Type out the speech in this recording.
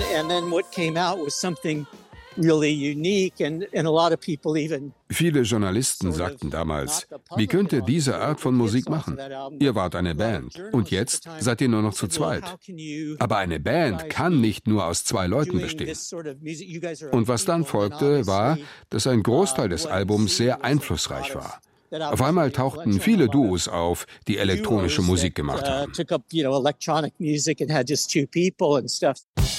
And then what came out was something really unique and a lot of people even. Viele Journalisten sagten damals, wie könnt ihr diese Art von Musik machen? Ihr wart eine Band und jetzt seid ihr nur noch zu zweit. Aber eine Band kann nicht nur aus 2 Leuten bestehen. Und was dann folgte, war, dass ein Großteil des Albums sehr einflussreich war. Auf einmal tauchten viele Duos auf, die elektronische Musik gemacht haben.